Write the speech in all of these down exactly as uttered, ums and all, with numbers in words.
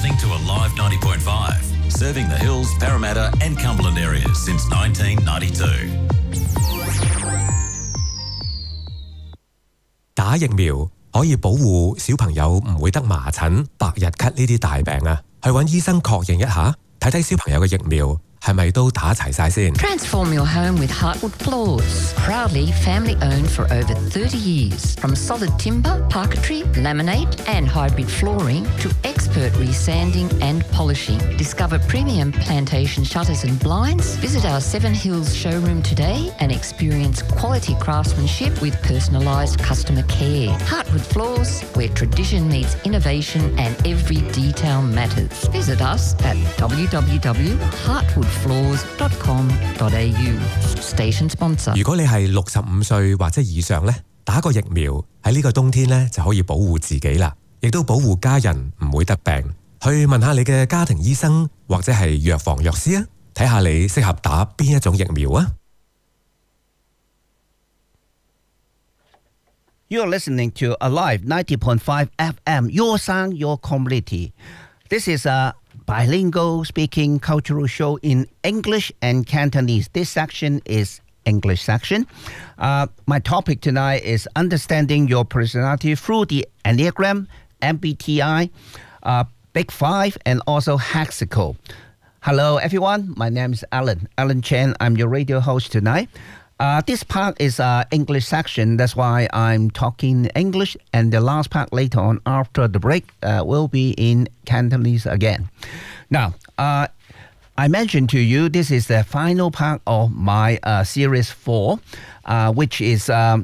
listening to Alive ninety point five, serving the Hills, Parramatta and Cumberland areas since nineteen ninety-two. 打疫苗可以保護小朋友唔會得麻疹、百日咳呢啲大病啊！去揾醫生確認一下，睇睇小朋友嘅疫苗係咪都打齊晒先。 Transform your home with Heartwood Floors. Proudly family owned for over thirty years. From solid timber, parquetry, laminate and hybrid flooring to expert resanding and polishing. Discover premium plantation shutters and blinds. Visit our Seven Hills showroom today and experience quality craftsmanship with personalised customer care. Heartwood Floors, where tradition meets innovation and every detail matters. Visit us at w w w dot heartwood floors dot com dot a u. Station sponsor. 如果你係六十五歲或者以上呢，打個疫苗喺呢個冬天呢就可以保護自己啦，亦都保護家人唔會得病。去問下你嘅家庭醫生或者係藥房藥師啊，睇下你適合打邊一種疫苗啊。 You're listening to Alive ninety point five F M, your sound, your community. This is a bilingual speaking cultural show in English and Cantonese. This section is English section. Uh, my topic tonight is understanding your personality through the Enneagram, M B T I, uh, Big Five, and also Hexacle. Hello, everyone. My name is Alan. Alan Chen. I'm your radio host tonight. Uh, this part is uh, English section. That's why I'm talking English. And the last part later on after the break uh, will be in Cantonese again. Now, uh, I mentioned to you this is the final part of my uh, series four, uh, which is um,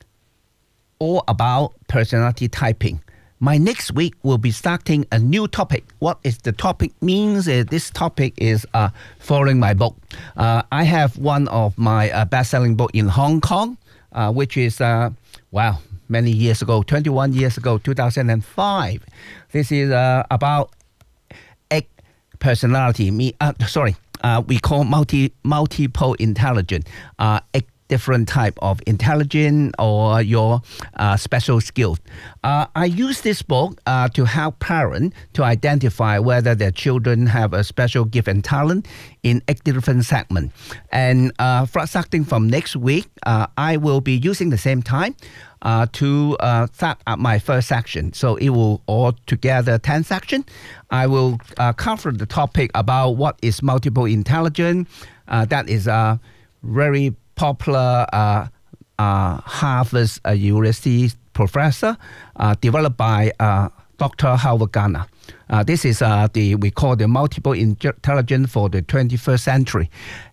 all about personality typing. My next week will be starting a new topic. What is the topic means? Uh, this topic is uh, following my book. Uh, I have one of my uh, best-selling book in Hong Kong, uh, which is, uh, wow, many years ago, twenty-one years ago, two thousand five. This is uh, about eight personality. Me, uh, sorry, uh, we call multi multiple intelligent. Uh, eight different type of intelligence or your uh, special skills. Uh, I use this book uh, to help parents to identify whether their children have a special gift and talent in eight different segments. And uh, starting from next week, uh, I will be using the same time uh, to uh, start at my first section. So it will all together ten sections. I will uh, cover the topic about what is multiple intelligence. Uh, that is a very popular uh, uh, Harvard uh, University professor uh, developed by uh, Doctor Howard Gardner. Uh, this is uh, the we call the multiple intelligence for the twenty-first century.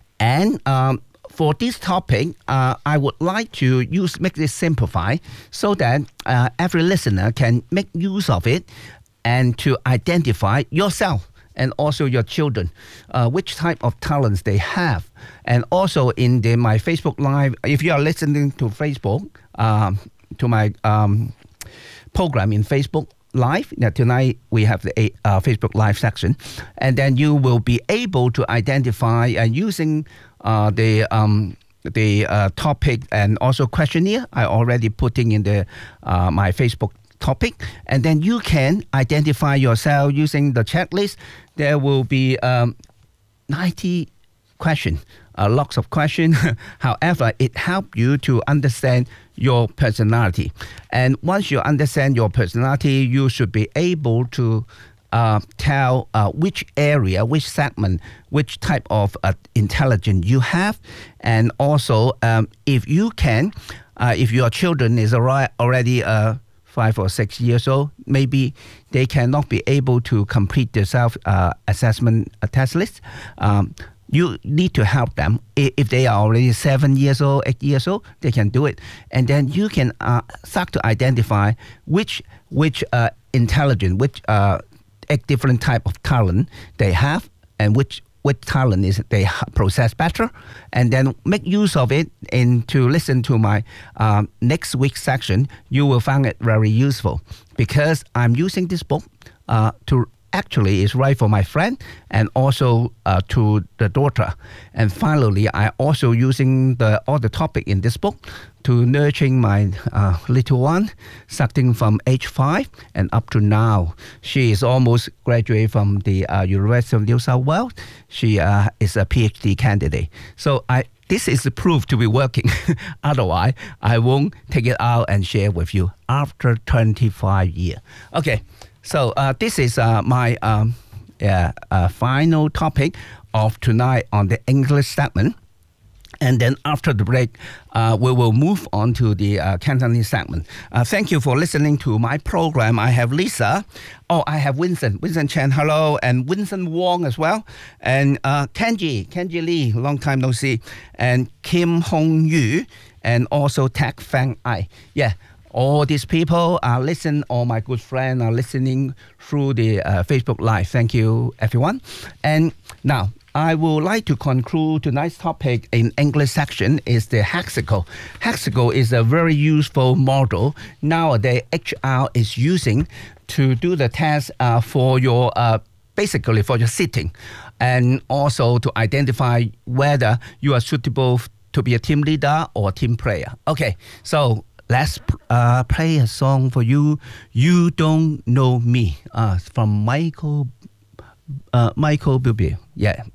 And um, for this topic, uh, I would like to use make this simplify so that uh, every listener can make use of it and to identify yourself and also your children, uh, which type of talents they have. And also in the, my Facebook Live, if you are listening to Facebook, um, to my um, program in Facebook Live, now tonight we have the uh, Facebook Live section, and then you will be able to identify uh, using uh, the um, the uh, topic and also questionnaire I already putting in the uh, my Facebook topic, and then you can identify yourself using the checklist. There will be um, ninety questions, uh, lots of questions. However, it helps you to understand your personality. And once you understand your personality, you should be able to uh, tell uh, which area, which segment, which type of uh, intelligence you have. And also, um, if you can, uh, if your children is already uh, five or six years old, maybe they cannot be able to complete the self-assessment uh, test list. Um, you need to help them. If they are already seven years old, eight years old, they can do it. And then you can uh, start to identify which which uh, intelligence, which uh, eight different type of talent they have, and which which talent is they process better, and then make use of it. And to listen to my um, next week's section, you will find it very useful because I'm using this book uh, to actually is right for my friend and also uh, to the daughter. And finally, I also using the all the topic in this book to nurturing my uh, little one, starting from age five and up to now. She is almost graduated from the uh, University of New South Wales. She uh, is a PhD candidate. So I this is the proof to be working. Otherwise, I won't take it out and share with you after twenty-five years. Okay, so uh, this is uh, my um, uh, uh, final topic of tonight on the English segment. And then after the break, uh, we will move on to the uh, Cantonese segment. Uh, thank you for listening to my program. I have Lisa. Oh, I have Vincent. Vincent Chen, hello. And Vincent Wong as well. And uh, Kenji, Kenji Lee, long time no see. And Kim Hong Yu. And also Tak Fang Ai. Yeah. All these people are listening, all my good friends are listening through the uh, Facebook Live. Thank you, everyone. And now, I would like to conclude tonight's topic in English section is the Hexacle. Hexacle is a very useful model nowadays H R is using to do the test uh, for your, uh, basically for your sitting, and also to identify whether you are suitable to be a team leader or team player. Okay, so let's uh, play a song for you. You Don't Know Me uh, from Michael uh, Michael Bublé. Yeah.